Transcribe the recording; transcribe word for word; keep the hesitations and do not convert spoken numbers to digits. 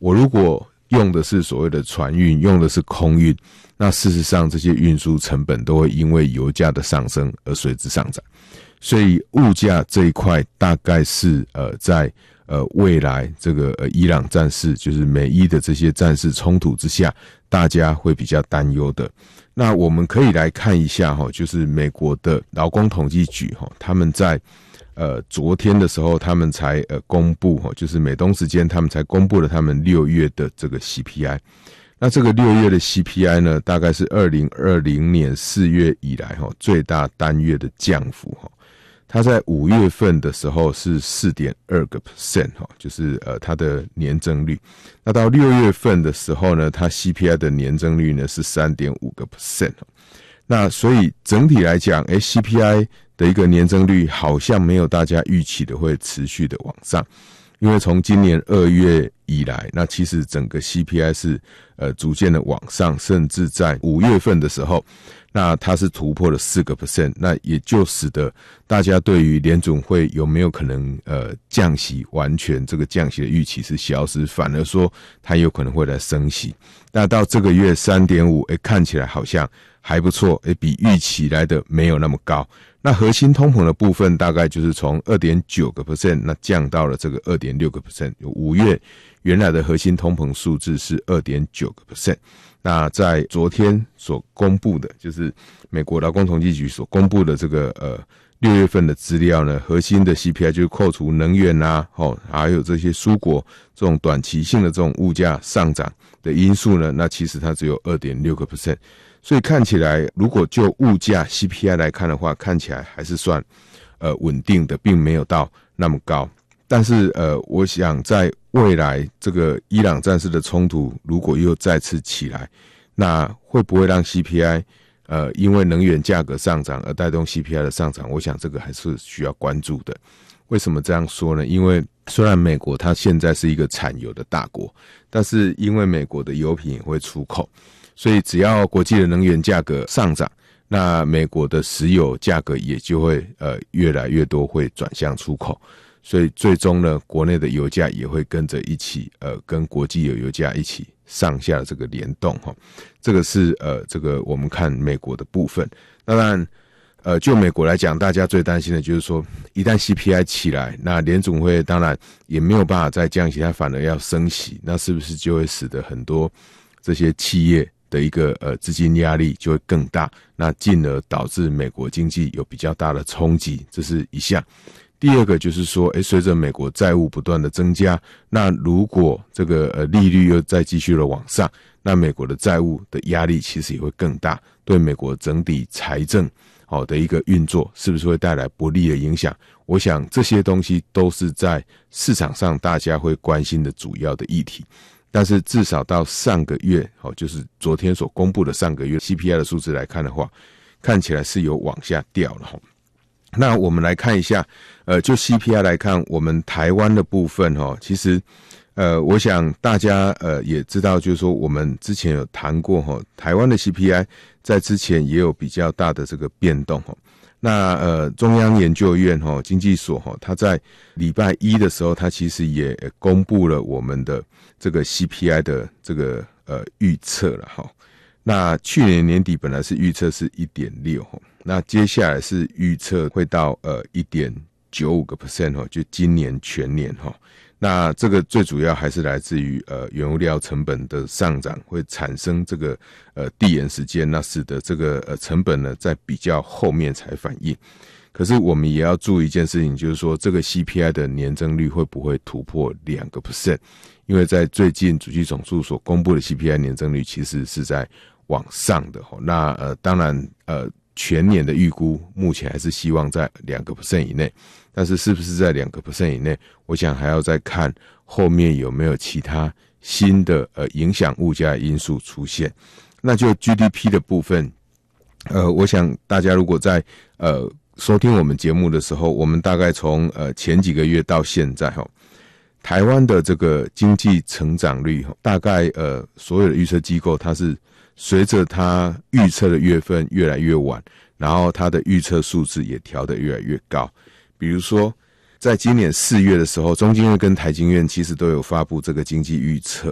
我如果用的是所谓的船运，用的是空运，那事实上这些运输成本都会因为油价的上升而随之上涨。所以物价这一块大概是呃在呃未来这个呃伊朗战事，就是美伊的这些战事冲突之下，大家会比较担忧的。那我们可以来看一下齁，就是美国的劳工统计局齁，他们在呃昨天的时候，他们才呃公布齁，就是美东时间他们才公布了他们六月的这个 C P I。那这个六月的 C P I 呢，大概是二零二零年四月以来齁最大单月的降幅齁。它在五月份的时候是 四点二个百分点， 就是呃它的年增率。那到六月份的时候呢，它 C P I 的年增率呢是 三点五个百分点。那所以整体来讲，诶 C P I 的一个年增率好像没有大家预期的会持续的往上。因为从今年二月以来，那其实整个 C P I 是呃逐渐的往上，甚至在五月份的时候，那它是突破了 四个百分点， 那也就使得大家对于联准会有没有可能呃降息，完全这个降息的预期是消失，反而说它有可能会来升息。那到这个月 三点五， 诶看起来好像还不错，诶比预期来的没有那么高。那核心通膨的部分大概就是从 二点九个百分点 那降到了这个 二点六个百分点。五月原来的核心通膨数字是 二点九个百分点。那在昨天所公布的，就是美国劳工统计局所公布的这个呃六月份的资料呢，核心的 C P I 就是扣除能源啊，哦，还有这些蔬果这种短期性的这种物价上涨的因素呢，那其实它只有 二点六个百分点。所以看起来，如果就物价 C P I 来看的话，看起来还是算呃稳定的，并没有到那么高。但是呃，我想在未来这个伊朗战事的冲突如果又再次起来，那会不会让 C P I 呃因为能源价格上涨而带动 C P I 的上涨？我想这个还是需要关注的。为什么这样说呢？因为虽然美国它现在是一个产油的大国，但是因为美国的油品也会出口。所以只要国际的能源价格上涨，那美国的石油价格也就会呃越来越多会转向出口，所以最终呢，国内的油价也会跟着一起呃跟国际油油价一起上下的这个联动齁。这个是呃这个我们看美国的部分。当然呃就美国来讲，大家最担心的就是说，一旦 C P I 起来，那联准会当然也没有办法再降息，它反而要升息，那是不是就会使得很多这些企业的一个呃资金压力就会更大，那进而导致美国经济有比较大的冲击，这是一项。第二个就是说，诶，随着美国债务不断的增加，那如果这个呃利率又再继续的往上，那美国的债务的压力其实也会更大，对美国整体财政好的一个运作，是不是会带来不利的影响？我想这些东西都是在市场上大家会关心的主要的议题。但是至少到上个月，就是昨天所公布的上个月 C P I 的数字来看的话，看起来是有往下掉了。那我们来看一下，呃，就 C P I 来看，我们台湾的部分，其实，呃，我想大家呃也知道，就是说我们之前有谈过，台湾的 C P I 在之前也有比较大的这个变动。那呃，中央研究院哈经济所哈，它在礼拜一的时候，它其实也公布了我们的这个 C P I 的这个呃预测了哈。那去年年底本来是预测是 一点六， 那接下来是预测会到呃 一点九五个百分点 哈，就今年全年哈。那这个最主要还是来自于呃原物料成本的上涨，会产生这个呃递延时间，那使得这个呃成本呢在比较后面才反应。可是我们也要注意一件事情，就是说这个 C P I 的年增率会不会突破两个 percent？ 因为在最近主计总处所公布的 C P I 年增率其实是在往上的。那呃当然呃全年的预估目前还是希望在两个 percent 以内。但是是不是在两个 percent 以内，我想还要再看后面有没有其他新的呃影响物价的因素出现。那就 G D P 的部分，呃，我想大家如果在呃收听我们节目的时候，我们大概从呃前几个月到现在哈，台湾的这个经济成长率大概呃所有的预测机构它是随着它预测的月份越来越晚，然后它的预测数字也调得越来越高。比如说在今年四月的时候，中经院跟台经院其实都有发布这个经济预测。